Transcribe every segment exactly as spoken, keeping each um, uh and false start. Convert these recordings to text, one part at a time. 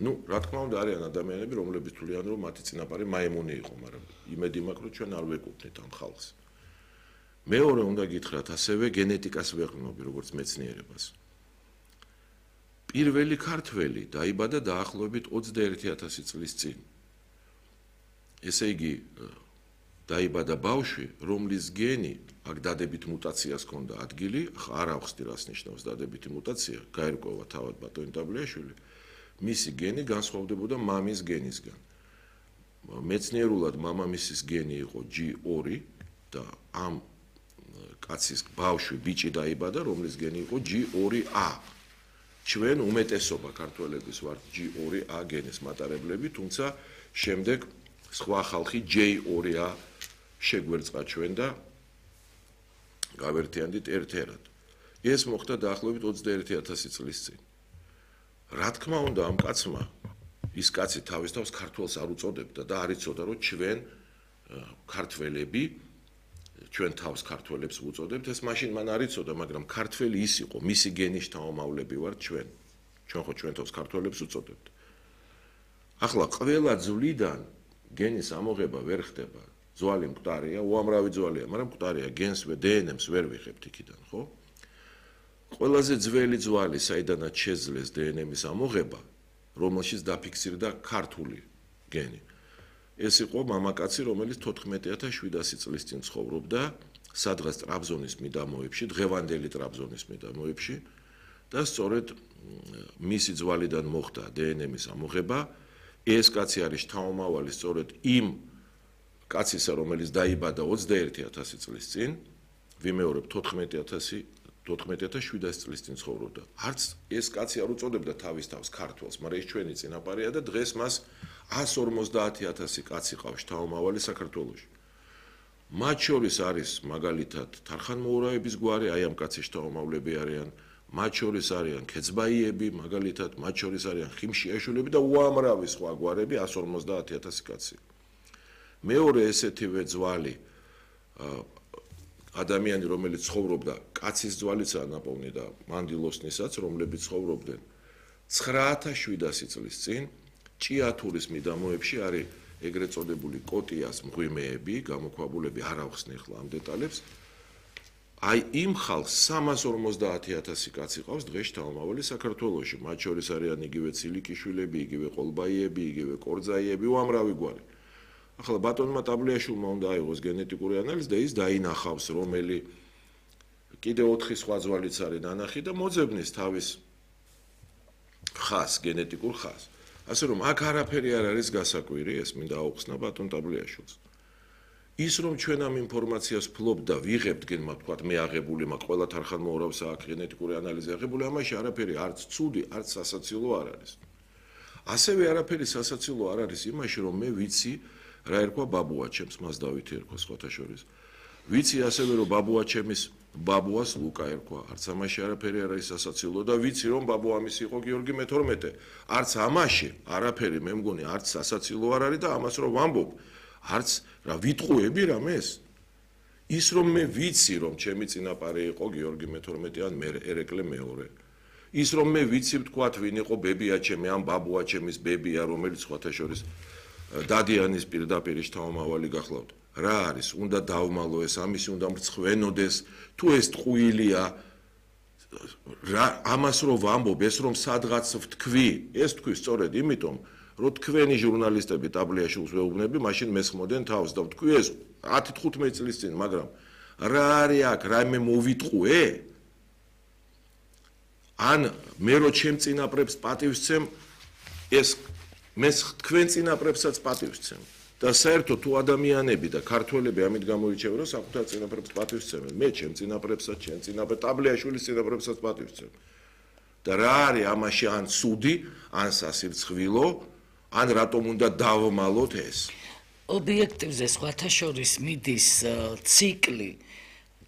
ნუ, რა თქმა უნდა, არიან ადამიანები, რომლებიც თვლიან, რომ მათი წინაპარი მაიმუნი იყო, მაგრამ იმედი მაქვს, რომ ჩვენ არ ვეკუთვნით ამ ხალხს. მეორე უნდა გითხრათ, ასევე გენეტიკას ვეღრმობი, როგორც მეცნიერებას. პირველი ქართველი დაიბადა დაახლოებით ოცდაერთი ათასი წლის წინ. ესე იგი, დაიბადა ბავშვი, რომლის გენი აქ დადებით მუტაციას ჰქონდა ადგილი, არ ავხსნი რას ნიშნავს დადებითი მუტაცია, გაერკვევა თავად ბატონი დაბლიაშვილი. მისი გენი განსხვავდებოდა მამის გენისგან. მეცნიერულად მამამისის გენი იყო ჯი ორი და ამ კაცის ბავშვი ბიჭი დაიბადა, რომლის გენი იყო ჯი ორი ა. ჩვენ უმეტესობა ქართველების ვართ ჯი ორი ა გენის მატარებლები, თუმცა შემდეგ სხვა ხალხი ჯეი ორი ა შეგვერწყა ჩვენ და გავერთიანდით ერთ-ერთად. ეს მოხდა დაახლოებით ოცდაერთი ათასი წლის წინ. რა თქმა უნდა, ამ კაცმა ის კაცი თავის თავს ქართველს არ უწოდებდა და არ იცოდა, რომ ჩვენ ქართველები ჩვენ თავს ქართველებს ვუწოდებთ, ეს მაშინ მან არ იცოდა, მაგრამ ქართველი ის იყო, მისი გენის შთამომავლები ვართ ჩვენ. ჩვენ ხო ჩვენ თავს ქართველებს ვუწოდებთ. ახლა ყველა ძვლიდან გენის ამოღება ვერ ხდება. ძვალი მკვდარია, უამრავი ძვალია, მაგრამ მკვდარია, გენს ვე დე ენ ემს ვერ ვიხებთ იქიდან, ხო? ყველაზე ძველი ძვალი, საიდანაც შეძლეს დე ენ ემის ამოღება, რომელშიც დაფიქსირდა ქართული გენი. ეს იყო მამაკაცი, რომელიც თოთხმეტი ათას შვიდასი წლის წინ ცხოვრობდა სადღაც ტრაბზონის მიდამოებში, დღევანდელი ტრაბზონის მიდამოებში და სწორედ მისი ძვალიდან მოხდა დე ენ ემის ამოღება. ეს კაცი არის შთამომავალი სწორედ იმ კაცისა, რომელიც დაიბადა ოცდაერთი ათასი წლის წინ, ვიმეორებ თოთხმეტი ათას შვიდასი წლის წინ ცხოვრობდა. არც ეს კაცი არ უწოდებდა თავის თავს ქართველს, მაგრამ ეს ჩვენი წინაპარია და დღეს მას ას ორმოცდაათი ათასი კაცი ყავს შთამომავალი საქართველოში. მათ შორის არის მაგალითად თარხანმოურავების გვარი, აი ამ კაცის შთამომავლები არიან, მათ შორის არიან ქეცბაიები, მაგალითად, მათ შორის არიან ხიმშიაშვილები და უამრავი სხვა გვარები, ას ორმოცდაათი ათასი კაცი. მეორე ესეთივე ძვალი ადამიანი, რომელიც ცხოვრობდა, კაცის ძვალიცაა ნაპოვნი და მანდილოსნისაც, რომლებიც ცხოვრობდნენ ცხრა ათას შვიდასი წლის წინ, ჭიათურის მიდამოებში არის ეგრეთ წოდებული კოტიას მღვიმეები, გამოქვაბულები, არ ავხსნი ახლა ამ დეტალებს. აი იმ ხალხს სამას ორმოცდაათი ათასი კაცი ყავს დღეს შთამომავალი საქართველოში. მათ შორის არიან იგივე ცილიკიშვილები, იგივე ყოლბაიები, იგივე კორძაიები, უამრავი გვარი. ახლა ბატონმა დაბლიაშვილმა უნდა აიღოს გენეტიკური ანალიზი და ის დაინახავს, რომელი კიდე ოთხი სხვა ძვალიც არის ნანახი და მოძებნის თავის ხას, გენეტიკურ ხას. ასე რომ აქ არაფერი არ არის გასაკვირი, ეს მინდა აუხსნა ბატონ დაბლიაშვილს. ის რომ ჩვენ ამ ინფორმაციას ფლობთ და ვიღებთ გენმა თქვა მე აღებული მაქვს ყველა თარხანმოურავს აქვს გენეტიკური ანალიზი აღებული, ამაში არაფერი არც ცუდი, არც სასაცილო არ არის. ასევე არაფერი სასაცილო არ არის იმაში, რომ მე ვიცი რა ერქვა ბაბუაჩემს, მას დავითი ერქვა სხვათა შორის. ვიცი ასევე რომ ბაბუაჩემის ბაბუას ლუკა ერქვა, არც ამაში არაფერი არ არის სასაცილო და ვიცი რომ ბაბუამისი იყო გიორგი მეთორმეტე. არც ამაში არაფერი მე მგონი არც სასაცილო არ არის და ამას რომ ვამბობ, არც რა ვიტყუები რამეს. ის რომ მე ვიცი რომ ჩემი წინაპარი იყო გიორგი მეთორმეტე ან მე ერეკლე მეორე. ის რომ მე ვიცი ვთქვათ ვინ იყო ბებიაჩემი ან ბაბუაჩემის ბებია, რომელიც სხვათა შორის დადიანის პირდაპირ შთამომავალი გახლავთ. რა არის? უნდა დავმალო ეს, ამისი უნდა მრცხვენოდეს, თუ ეს ტყუილია. რა ამას რომ ვამბობ, ეს რომ სადღაც ვთქვი, ეს თქვი სწორედ იმიტომ, რომ თქვენი ჟურნალისტები დაბლიაშვილს ვეუბნები, მაშინ მესხმოდენ თავს და ვთქვი ეს ათი თხუთმეტი წლის წინ, მაგრამ რა არის აქ, რაიმე მოვიტყუე? ან მე რო ჩემ წინაპრებს პატივს-ცემ, ეს მე თქვენ წინაპრებსაც პატივს-ცემ. და საერთოდ თუ ადამიანები და ქართველები ამით გამოირჩევენ, რომ საკუთარ წინაპრებს პატივს-ცემენ, მე ჩემ წინაპრებსაც, ჩემ წინაპრ დაბლიაშვილის წინაპრებსაც პატივს-ცემ. და რა არის ამაში ან ცუდი, ან სასირცხვილო, ან რატომ უნდა დავმალოთ ეს? ობიექტივზე სხვათა შორის მიდის ციკლი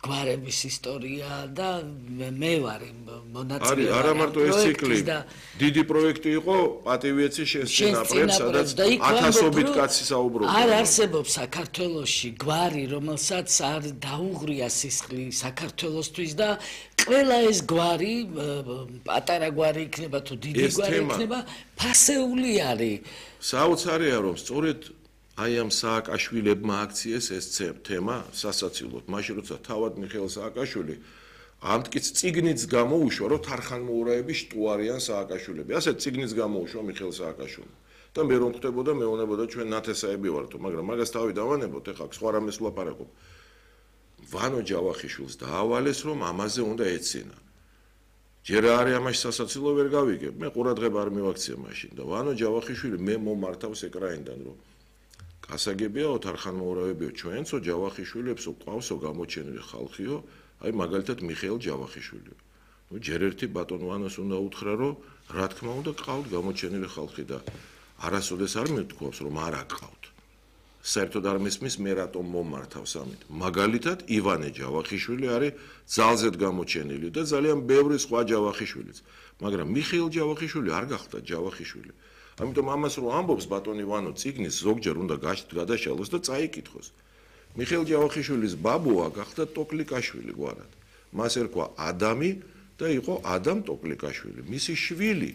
გვარების ისტორია და მე ვარ მონაწილე. არის არა მარტო ეს ციკლი. დიდი პროექტი იყო პატივიეცი შენს წინაპრებს, სადაც ათასობით კაცი საუბრობდა. არ არსებობს საქართველოში გვარი, რომელსაც არ დაუღრია სისხლი საქართველოსთვის და ყველა ეს გვარი, პატარა გვარი იქნება თუ დიდი გვარი იქნება, ფასეული არის. საოცარია რომ სწორედ აი ამ სააკაშვილებმა აქციეს ეს თემა სასაცილოდ. მაშინ როცა თავად მიხეილ სააკაშვილი ამტკიც წიგნიც გამოუშვა, რომ თარხანმოურაების შტუარიან სააკაშვილები. ასეთ წიგნიც გამოუშვა მიხეილ სააკაშვილმა. და მე რომ ხდებოდა, მეუბნებოდა ჩვენ ნათესაები ვართო, მაგრამ მაგას თავი დავანებოთ, ეხლა სხვა რამეს ვლაპარაკობ. ვანო ჯავახიშვილს დაავალეს, რომ ამაზე უნდა ეცინა. ჯერ არის ამაში სასაცილო ვერ გავიგებ. მე ყურადღება არ მივაქცია მაშინ და ვანო ჯავახიშვილი მე მომართავს ეკრანიდან, რომ გასაგებიაო თარხანმოურავებიო ჩვენცო ჯავახიშვილებსო ყავსო გამოჩენილი ხალხიო, აი მაგალითად მიხეილ ჯავახიშვილიო. ნუ ჯერ ერთი ბატონ ვანოს უნდა უთხრა, რომ რა თქმა უნდა ყავთ გამოჩენილი ხალხი და არასოდეს არ მეთქვავს, რომ არ აკყავთ. საერთოდ არ მესმის მე რატომ მომართავს ამით. მაგალითად ივანე ჯავახიშვილი არის ძალზედ გამოჩენილი და ძალიან ბევრი სხვა ჯავახიშვილიც, მაგრამ მიხეილ ჯავახიშვილი არ გახდა ჯავახიშვილი. ამიტომ ამას რომ ამბობს ბატონი ვანო წიგნის ზოგჯერ უნდა გადაშალოს და წაიკითხოს. მიხეილ ჯავახიშვილის ბაბუა გახდა ტოკლიკაშვილი გვარად. მას ერქვა ადამი და იყო ადამ ტოკლიკაშვილი. მისი შვილი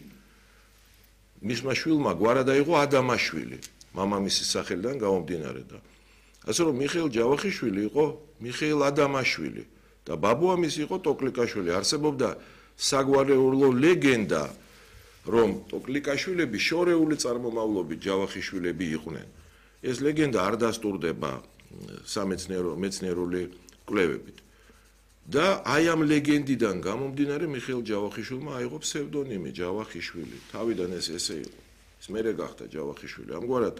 მისმა შვილმა გვარად აიღო ადამაშვილი. მამამისის სახელიდან გამომდინარე და ასე რომ მიხეილ ჯავახიშვილი იყო მიხეილ ადამაშვილი და ბაბუა მისი იყო ტოკლიკაშვილი. არსებობდა საგვარეულო ლეგენდა რომ ტოკლიკაშვილები შორეული წარმომავლობის ჯავახიშვილები იყვნენ. ეს ლეგენდა არ დასტურდება სამეცნიერო მეცნიერული კვლევებით. და აი ამ ლეგენდიდან გამომდინარე მიხეილ ჯავახიშვილმა აიღო ფსევდონიმი ჯავახიშვილი. თავიდან ეს ესე იყო. ის მერე გახდა ჯავახიშვილი. ამგვარად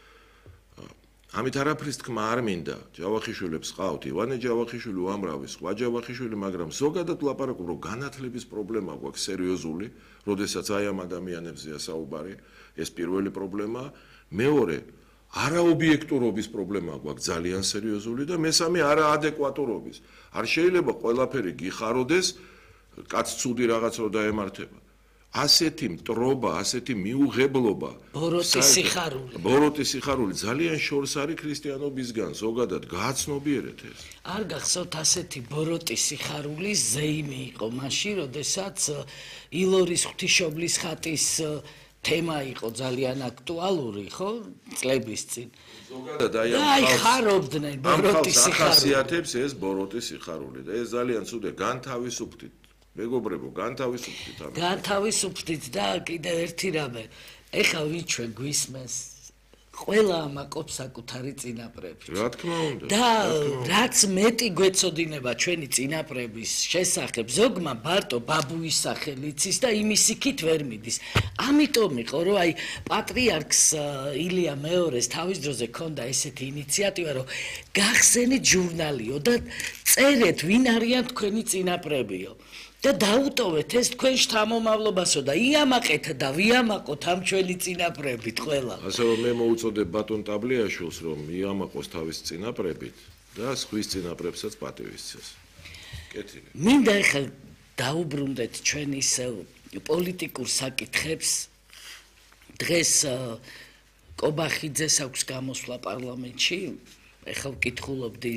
ამით არაფრის თქმა არ მინდა. ჯავახიშვილებს ყავთ ივანე ჯავახიშვილი, უამრავი სხვა ჯავახიშვილი, მაგრამ ზოგადად ვლაპარაკობ, რომ განათლების პრობლემა გვაქვს სერიოზული, როდესაც აი ამ ადამიანებზეა საუბარი, ეს პირველი პრობლემა, მეორე არაობიექტურობის პრობლემა გვაქვს ძალიან სერიოზული და მესამე არაადეკვატურობის. არ შეიძლება ყველაფერი გიხაროდეს, კაც ცუდი რაღაც რო დაემართება. ასეთი მტრობა, ასეთი მიუღებლობა, ბოროტი სიხარული. ბოროტი სიხარული ძალიან შორს არის ქრისტიანობისგან, ზოგადად გააცნობიერეთ ეს. არ გახსოვთ ასეთი ბოროტი სიხარული ზეიმი იყო მაშინ, როდესაც ილორის ღვთისმშობლის ხატის თემა იყო ძალიან აქტუალური, ხო? წლების წინ. ზოგადად აი ამ ხარობდნენ ბოროტი სიხარული. ახასიათებს ეს ბოროტი სიხარული და ეს ძალიან ცუდია განთავისუფლდით. მეგობრებო, განთავისუფლდით ამით. განთავისუფლდით და კიდევ ერთი რამე. ეხლა ვინ ჩვენ გვისმენს? ყველა ამაყობს საკუთარი წინაპრები. რა თქმა უნდა. და რაც მეტი გვეცოდინება ჩვენი წინაპრების შესახებ, ზოგმა ბარტო ბაბუის სახელი იცის და იმის იქით ვერ მიდის. ამიტომ იყო, რომ აი პატრიარქს ილია მეორეს თავის დროზე ჰქონდა ესეთი ინიციატივა, რომ გახსენეთ ჟურნალიო და წერეთ, ვინ არიან თქვენი წინაპრებიო. და დაუტოვეთ ეს თქვენ შთამომავლობასო და იამაყეთ და ვიამაყოთ ამ ჩვენი წინაპრებით ყველა. ასე რომ მე მოუწოდებ ბატონ ტაბლიაშვილს რომ იამაყოს თავის წინაპრებით და სხვის წინაპრებსაც პატივისცეს. კეთილი. მინდა ახლა დაუბრუნდეთ ჩვენ ისევ პოლიტიკურ საკითხებს. დღეს კობახიძეს აქვს გამოსვლა პარლამენტში. ახლა ვკითხულობდი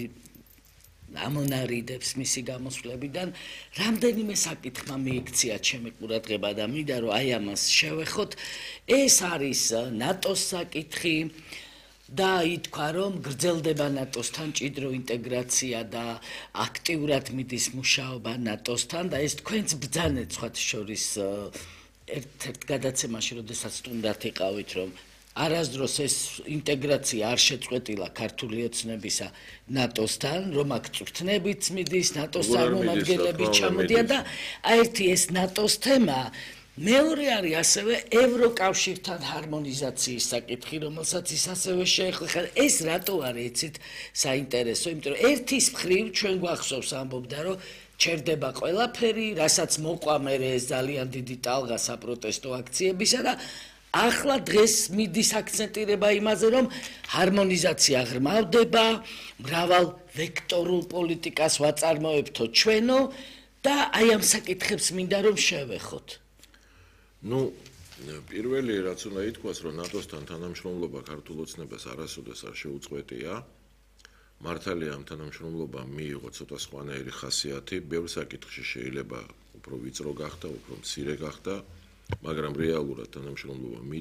ამონარიდებს მისი გამოსვლებიდან რამდენიმე საკითხმა მიიქცია ჩემი ყურადღება და მინდა რომ აი ამას შევეხოთ. ეს არის ნატოს საკითხი და ითქვა რომ გრძელდება ნატოსთან ჭიდრო ინტეგრაცია და აქტიურად მიდის მუშაობა ნატოსთან და ეს თქვენც ბრძანეთ სხვათა შორის ერთ-ერთ გადაცემაში, როდესაც სტუნდათ იყავით, რომ არასდროს ეს ინტეგრაცია არ შეწყვეტილა ქართული ოცნებისა ნატოსთან, რომ აქ წვრთნებიც მიდის, ნატოს წარმომადგენლები ჩამოდიან და ერთი ეს ნატოს თემა, მეორე არის ასევე ევროკავშირთან ჰარმონიზაციის საკითხი, რომელსაც ის ასევე შეეხება. ეს რატო არის იცით საინტერესო, იმიტომ რომ ერთის მხრივ ჩვენ გვახსოვს ამბობდა, რომ ჩერდება ყველაფერი, რასაც მოყვა მერე ეს ძალიან დიდი ტალღა საპროტესტო აქციებისა და ახლა დღეს მიდის აქცენტირება იმაზე, რომ ჰარმონიზაცია ღრმავდება, მრავალ ვექტორულ პოლიტიკას ვაწარმოებთო ჩვენო და აი ამ საკითხებს მინდა რომ შევეხოთ. ნუ პირველი რაც უნდა ითქვას, რომ ნატოსთან თანამშრომლობა ქართულ ოცნებას არასოდეს არ შეუწყვეტია. მართალია ამ თანამშრომლობამ მიიღო ცოტა სხვანაირი ხასიათი, ბევრ საკითხში შეიძლება უფრო ვიწრო გახდა, უფრო მცირე გახდა, მაგრამ რეალურად თანამშრომლობა